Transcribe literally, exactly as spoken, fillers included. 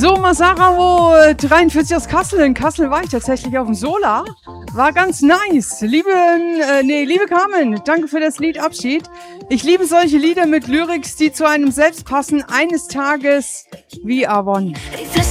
So, Masarao dreiundvierzig aus Kassel. In Kassel war ich tatsächlich auf dem Solar. War ganz nice. Liebe, äh, nee, liebe Carmen, danke für das Lied Abschied. Ich liebe solche Lieder mit Lyrics, die zu einem selbst passen. Eines Tages wie Avon. Riflessione